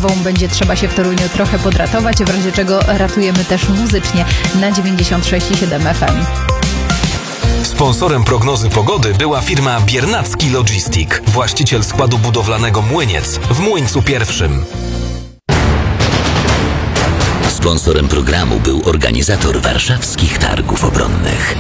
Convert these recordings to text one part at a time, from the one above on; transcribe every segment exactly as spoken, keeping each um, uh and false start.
kawą będzie trzeba się w Toruniu trochę podratować, w razie czego ratujemy też muzycznie na dziewięćdziesiąt sześć i siedem F M. Sponsorem prognozy pogody była firma Biernacki Logistic, właściciel składu budowlanego Młyniec w Młyńcu Pierwszym. Sponsorem programu był organizator warszawskich targów obronnych.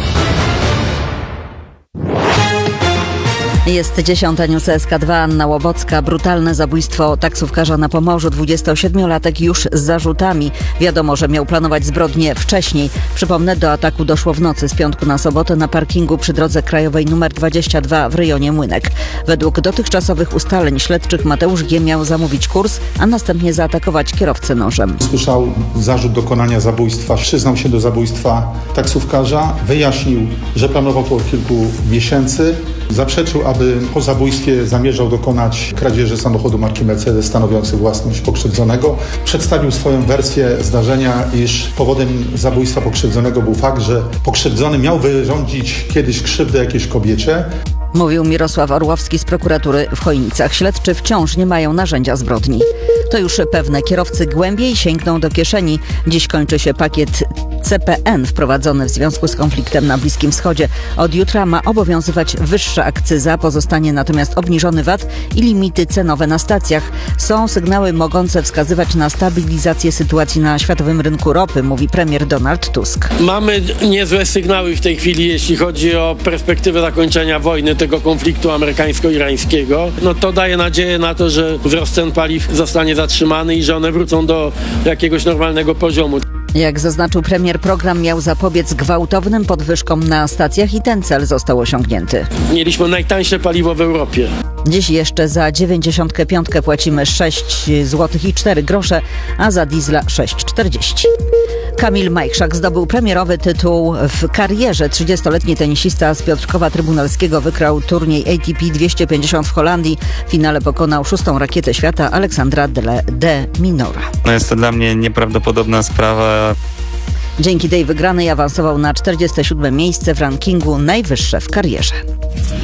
Jest dziesiąta, News S K dwa, Anna Łobocka. Brutalne zabójstwo taksówkarza na Pomorzu. dwudziestosiedmiolatek już z zarzutami. Wiadomo, że miał planować zbrodnię wcześniej. Przypomnę, do ataku doszło w nocy z piątku na sobotę na parkingu przy drodze krajowej nr dwadzieścia dwa w rejonie Młynek. Według dotychczasowych ustaleń śledczych Mateusz G. miał zamówić kurs, a następnie zaatakować kierowcę nożem. Słyszał zarzut dokonania zabójstwa. Przyznał się do zabójstwa taksówkarza. Wyjaśnił, że planował to od kilku miesięcy. Zaprzeczył, aby po zabójstwie zamierzał dokonać kradzieży samochodu marki Mercedes stanowiący własność pokrzywdzonego. Przedstawił swoją wersję zdarzenia, iż powodem zabójstwa pokrzywdzonego był fakt, że pokrzywdzony miał wyrządzić kiedyś krzywdę jakiejś kobiecie. Mówił Mirosław Orłowski z prokuratury w Chojnicach. Śledczy wciąż nie mają narzędzia zbrodni. To już pewne, kierowcy głębiej sięgną do kieszeni. Dziś kończy się pakiet C P N wprowadzony w związku z konfliktem na Bliskim Wschodzie. Od jutra ma obowiązywać wyższa akcyza, pozostanie natomiast obniżony V A T i limity cenowe na stacjach. Są sygnały mogące wskazywać na stabilizację sytuacji na światowym rynku ropy, mówi premier Donald Tusk. Mamy niezłe sygnały w tej chwili, jeśli chodzi o perspektywę zakończenia wojny, tego konfliktu amerykańsko-irańskiego. No to daje nadzieję na to, że wzrost cen paliw zostanie zatrzymany i że one wrócą do jakiegoś normalnego poziomu. Jak zaznaczył premier, program miał zapobiec gwałtownym podwyżkom na stacjach i ten cel został osiągnięty. Mieliśmy najtańsze paliwo w Europie. Dziś jeszcze za dziewięćdziesiątkę piątkę płacimy sześć złotych i cztery grosze, a za diesla sześć czterdzieści. Kamil Majchrzak zdobył premierowy tytuł w karierze. trzydziestoletni tenisista z Piotrkowa Trybunalskiego wygrał turniej A T P dwieście pięćdziesiąt w Holandii. W finale pokonał szóstą rakietę świata Aleksandra de Minora. No jest to dla mnie nieprawdopodobna sprawa. Dzięki tej wygranej awansował na czterdzieste siódme miejsce w rankingu, najwyższe w karierze.